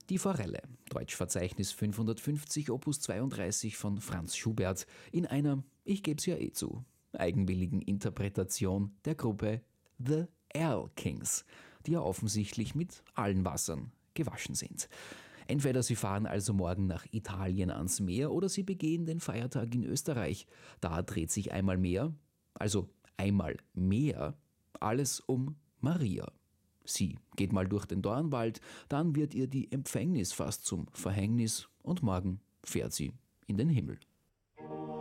Die Forelle, Deutschverzeichnis 550 Opus 32 von Franz Schubert, in einer, ich geb's ja zu, eigenwilligen Interpretation der Gruppe The Erlkings, die ja offensichtlich mit allen Wassern gewaschen sind. Entweder sie fahren also morgen nach Italien ans Meer oder sie begehen den Feiertag in Österreich. Da dreht sich einmal mehr, also einmal mehr, alles um Maria. Sie geht mal durch den Dornwald, dann wird ihr die Empfängnis fast zum Verhängnis und morgen fährt sie in den Himmel.